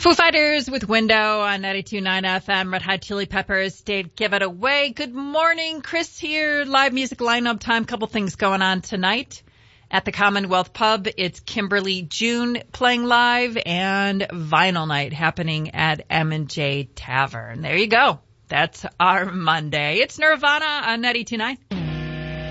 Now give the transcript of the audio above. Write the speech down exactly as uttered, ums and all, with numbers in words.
Foo Fighters with Window on ninety-two point nine F M. Red Hot Chili Peppers did Give It Away. Good morning. Chris here. Live music lineup time. Couple things going on tonight. At the Commonwealth Pub, it's Kimberly June playing live and Vinyl Night happening at M and J Tavern. There you go. That's our Monday. It's Nirvana on ninety-two point nine.